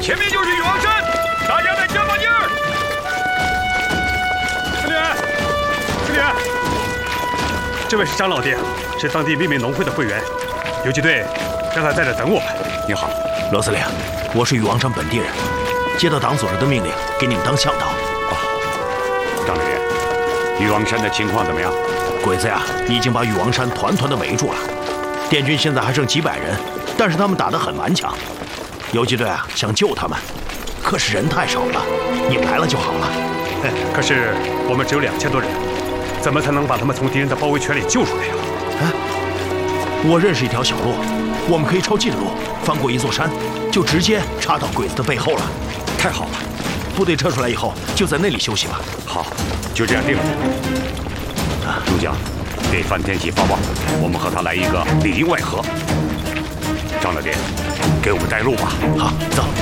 前面就是禹王山，大家再加把劲儿！司令，这位是张老爹，是当地秘密农会的会员，游击队让他在这等我们。 你好， 罗司令，我是禹王山本地人，接到党组织的命令，给你们当向导。 张老爹，禹王山的情况怎么样？ 鬼子呀，已经把禹王山团团的围住了，滇军现在还剩几百人，但是他们打得很顽强。游击队啊，想救他们，可是人太少了，你们来了就好了。 可是我们只有2000多人，怎么才能把他们从敌人的包围圈里救出来呀？ 我认识一条小路，我们可以抄近路，翻过一座山，就直接插到鬼子的背后了。 太好了， 部队撤出来以后，就在那里休息吧。 好，就这样定了。诸将，给范天喜发报，我们和他来一个里应外合。张老爹，给我们带路吧。 好，走。